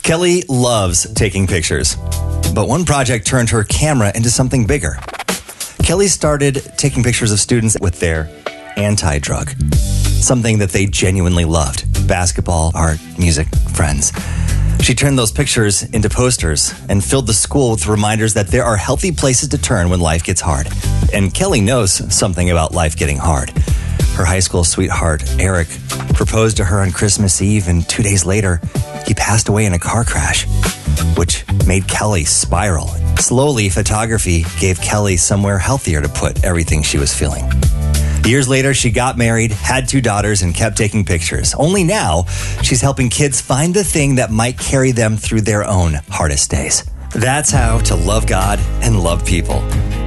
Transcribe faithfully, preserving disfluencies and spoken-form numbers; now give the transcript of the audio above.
Kelly loves taking pictures, but one project turned her camera into something bigger. Kelly started taking pictures of students with their anti-drug, something that they genuinely loved: basketball, art, music, friends. She turned those pictures into posters and filled the school with reminders that there are healthy places to turn when life gets hard. And Kelly knows something about life getting hard. Her high school sweetheart, Eric, proposed to her on Christmas Eve, and two days later, he passed away in a car crash, which made Kelly spiral. Slowly, photography gave Kelly somewhere healthier to put everything she was feeling. Years later, she got married, had two daughters, and kept taking pictures. Only now, she's helping kids find the thing that might carry them through their own hardest days. That's how to love God and love people.